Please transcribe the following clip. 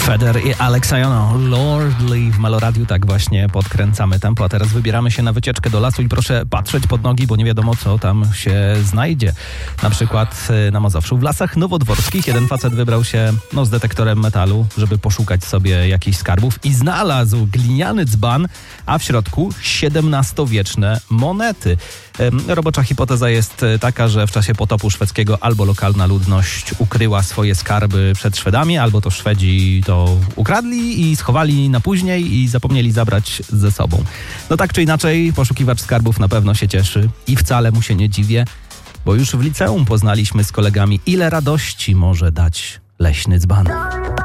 Feder i Alexiono, Lordly w Meloradiu, tak właśnie podkręcamy tempo, a teraz wybieramy się na wycieczkę do lasu i proszę patrzeć pod nogi, bo nie wiadomo co tam się znajdzie. Na przykład na Mazowszu, w Lasach Nowodworskich jeden facet wybrał się z detektorem metalu, żeby poszukać sobie jakichś skarbów i znalazł gliniany dzban, a w środku XVII-wieczne monety. Robocza hipoteza jest taka, że w czasie potopu szwedzkiego albo lokalna ludność ukryła swoje skarby przed Szwedami, albo to Szwedzi to ukradli i schowali na później i zapomnieli zabrać ze sobą. No tak czy inaczej, poszukiwacz skarbów na pewno się cieszy i wcale mu się nie dziwię, bo już w liceum poznaliśmy z kolegami, ile radości może dać leśny dzban.